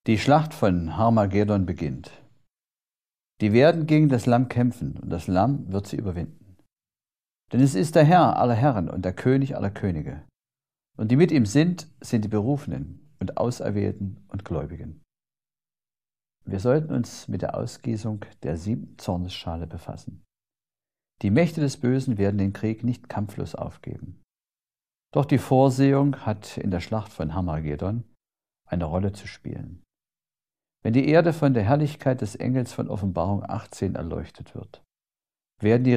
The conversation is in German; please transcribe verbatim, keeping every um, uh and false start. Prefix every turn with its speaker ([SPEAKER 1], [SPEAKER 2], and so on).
[SPEAKER 1] Die Schlacht von Harmagedon beginnt. Die werden gegen das Lamm kämpfen, und das Lamm wird sie überwinden. Denn es ist der Herr aller Herren und der König aller Könige. Und die mit ihm sind, sind die Berufenen und Auserwählten und Gläubigen. Wir sollten uns mit der Ausgießung der siebten Zornesschale befassen. Die Mächte des Bösen werden den Krieg nicht kampflos aufgeben. Doch die Vorsehung hat in der Schlacht von Harmagedon eine Rolle zu spielen. Wenn die Erde von der Herrlichkeit des Engels von Offenbarung achtzehn erleuchtet wird, werden die